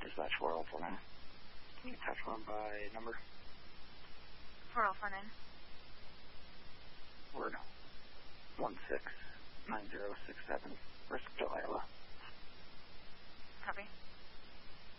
dispatch 4049. Can you touch one by number? 4049. Word 169067.